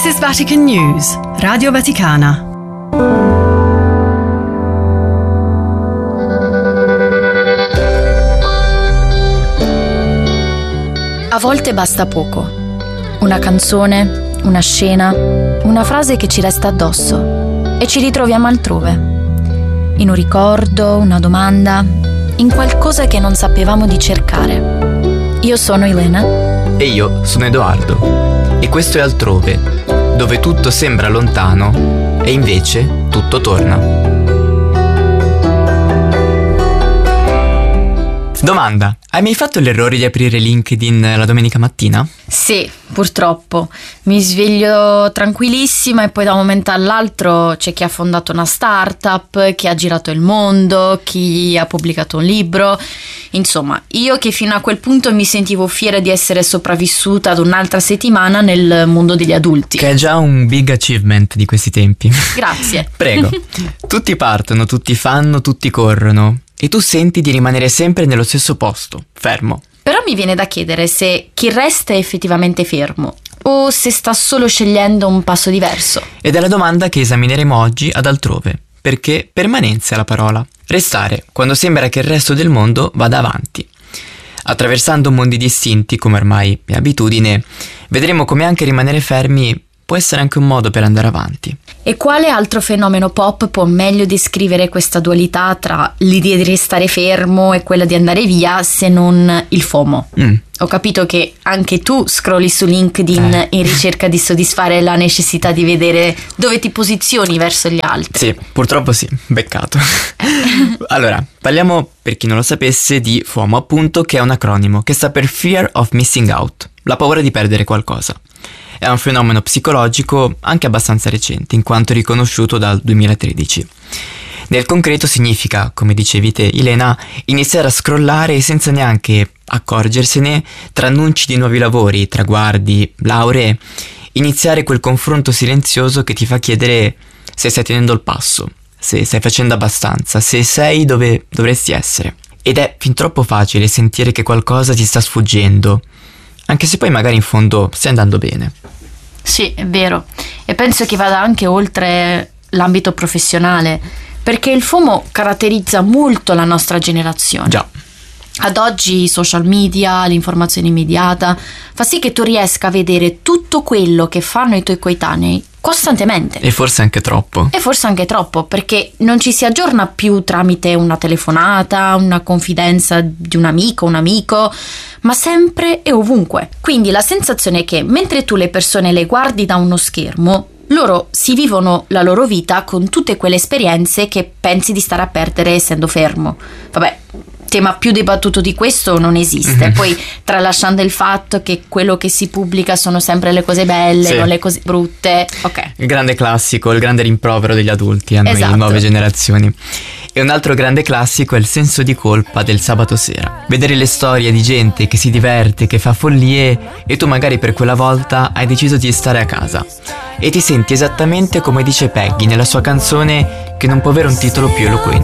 This is Vatican News, Radio Vaticana. A volte basta poco. Una canzone, una scena, una frase che ci resta addosso e ci ritroviamo altrove. In un ricordo, una domanda, in qualcosa che non sapevamo di cercare. Io sono Elena. E io sono Edoardo. E questo è Altrove, dove tutto sembra lontano e invece tutto torna. Domanda: hai mai fatto l'errore di aprire LinkedIn la domenica mattina? Sì, purtroppo. Mi sveglio tranquillissima e poi da un momento all'altro c'è chi ha fondato una startup, chi ha girato il mondo, chi ha pubblicato un libro. Insomma, io che fino a quel punto mi sentivo fiera di essere sopravvissuta ad un'altra settimana nel mondo degli adulti. Che è già un big achievement di questi tempi. Grazie. Prego. Tutti partono, tutti fanno, tutti corrono. E tu senti di rimanere sempre nello stesso posto, fermo. Però mi viene da chiedere se chi resta è effettivamente fermo o se sta solo scegliendo un passo diverso. Ed è la domanda che esamineremo oggi ad Altrove, perché permanenza è la parola. Restare quando sembra che il resto del mondo vada avanti. Attraversando mondi distinti, come ormai è abitudine, vedremo come anche rimanere fermi può essere anche un modo per andare avanti. E quale altro fenomeno pop può meglio descrivere questa dualità tra l'idea di restare fermo e quella di andare via se non il FOMO? Ho capito che anche tu scrolli su LinkedIn in ricerca di soddisfare la necessità di vedere dove ti posizioni verso gli altri. Sì, purtroppo sì, beccato. Allora, parliamo, per chi non lo sapesse, di FOMO, appunto, che è un acronimo che sta per Fear of Missing Out, la paura di perdere qualcosa. È un fenomeno psicologico anche abbastanza recente, in quanto riconosciuto dal 2013. Nel concreto significa, come dicevi te, Elena, iniziare a scrollare senza neanche accorgersene tra annunci di nuovi lavori, traguardi, lauree, iniziare quel confronto silenzioso che ti fa chiedere se stai tenendo il passo, se stai facendo abbastanza, se sei dove dovresti essere. Ed è fin troppo facile sentire che qualcosa ti sta sfuggendo, anche se poi magari in fondo stai andando bene. Sì, è vero. E penso che vada anche oltre l'ambito professionale, perché il FOMO caratterizza molto la nostra generazione. Già. Ad oggi i social media, l'informazione immediata, fa sì che tu riesca a vedere tutto quello che fanno i tuoi coetanei costantemente. E forse anche troppo. E forse anche troppo, perché non ci si aggiorna più tramite una telefonata, una confidenza di un amico, ma sempre e ovunque. Quindi la sensazione è che mentre tu le persone le guardi da uno schermo, loro si vivono la loro vita con tutte quelle esperienze che pensi di stare a perdere essendo fermo. Vabbè, tema più dibattuto di questo non esiste. Poi tralasciando il fatto che quello che si pubblica sono sempre le cose belle, sì, non le cose brutte. Ok. Il grande classico, il grande rimprovero degli adulti a noi, esatto, nuove generazioni. E un altro grande classico è il senso di colpa del sabato sera. Vedere le storie di gente che si diverte, che fa follie e tu magari per quella volta hai deciso di stare a casa. E ti senti esattamente come dice Peggy nella sua canzone che non può avere un titolo più eloquente.